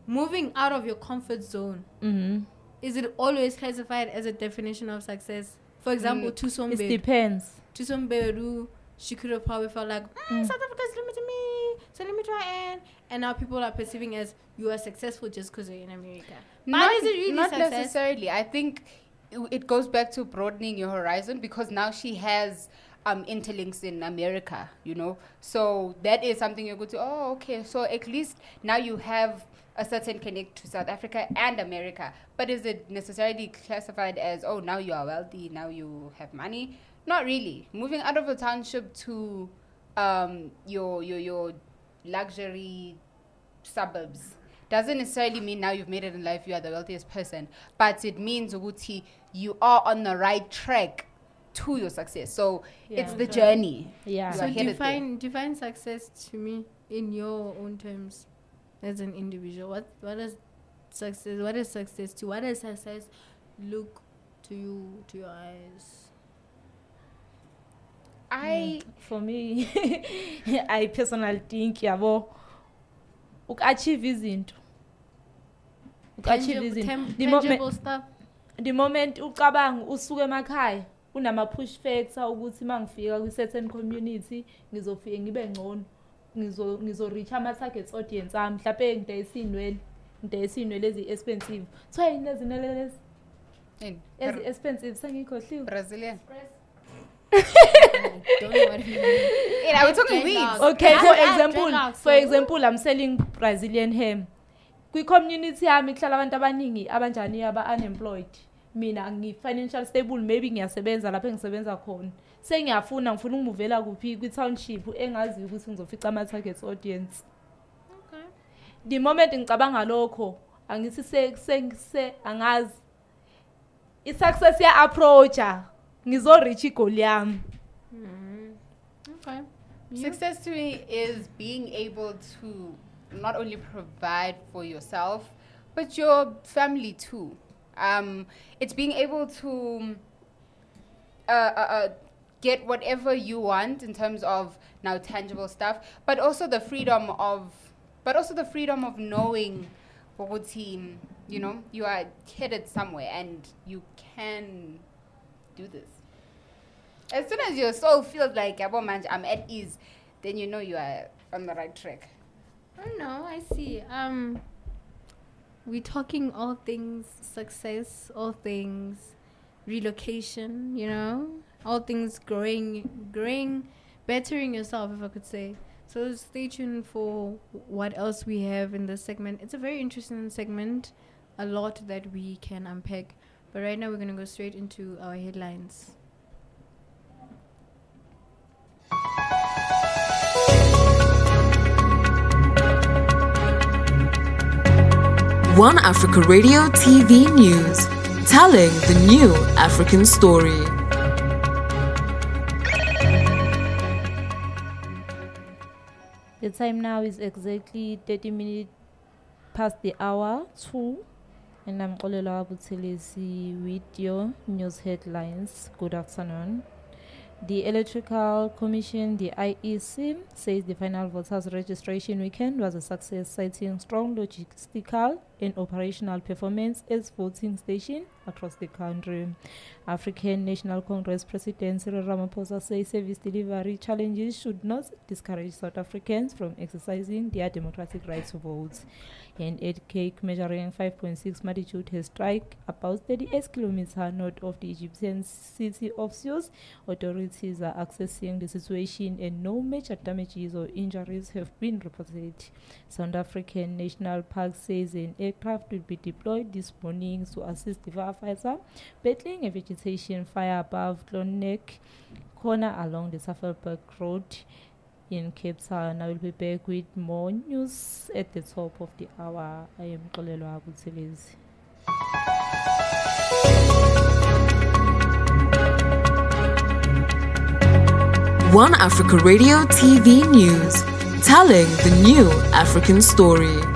moving out of your comfort zone, is it always classified as a definition of success? For example, Tusombe. It depends. Tusombe, she could have probably felt like, South Africa's limiting me, so let me try and now people are perceiving as you are successful just because you're in America. But is it really not success? necessarily. I think it goes back to broadening your horizon, because now she has interlinks in America, you know. So that is something you're going to, okay. So at least now you have a certain connect to South Africa and America. But is it necessarily classified as, now you are wealthy, now you have money? Not really. Moving out of a township to your luxury suburbs doesn't necessarily mean now you've made it in life, you are the wealthiest person. But it means Uguti, you are on the right track to your success. So it's the journey. Yeah. So define success to me in your own terms as an individual. What is success? What is success to? What does success look to you, to your eyes? For me, I personally think achieve izinto. Tangible stuff. The moment ucabanga usuke emakhaya unama push factor ukuthi mangifika ku certain community ngizofika ngibe ngcono, ngizo reach ama target audience ami, mhlawumbe ngidayisa lezi expensive. So inezinelezi ezi expensive sengikhohliwe. Brazilian. Don't know what you mean. We're talking weeds. Okay, for example, I'm selling Brazilian ham. Kwi community yami kuhlala abantu abaningi abanjani aba unemployed. Mina financial stable, maybe ngiyasebenza lapha engisebenza khona. Ngifuna ukuvela kuphi kwi township engazi ukuthi ngizofica ama target audience. Okay. The moment ngicabanga lokho, angithi se angazi I success ya approacher. Ngizo reach goal yami. Okay. Success to me is being able to not only provide for yourself, but your family too. It's being able to get whatever you want in terms of now tangible stuff, but also the freedom of knowing what team, you know, you are headed somewhere and you can do this. As soon as your soul feels like I'm at ease, then you know you are on the right track. I don't know, I see. We're talking all things success, all things relocation, you know, all things growing, bettering yourself, if I could say. So stay tuned for what else we have in this segment. It's a very interesting segment, a lot that we can unpack. But right now we're going to go straight into our headlines. One Africa Radio TV News, telling the new African story. The time now is exactly 30 minutes past the hour 2, and I'm Kolelo Abutelesi with your news headlines. Good afternoon. The Electoral Commission, the IEC, says the final voters registration weekend was a success, citing strong logistical and operational performance as voting stations across the country. African National Congress President Cyril Ramaphosa says service delivery challenges should not discourage South Africans from exercising their democratic right to vote. An earthquake measuring 5.6 magnitude has struck about 38 kilometers north of the Egyptian city of Suez. Authorities are assessing the situation and no major damages or injuries have been reported. South African National Park says an aircraft will be deployed this morning to assist the firefighter battling a vegetation fire above Klonneck Corner along the Safelberg Road in Cape Town. I will be back with more news at the top of the hour. I am Kolelo Abutelezi. One Africa Radio TV News, telling the new African story.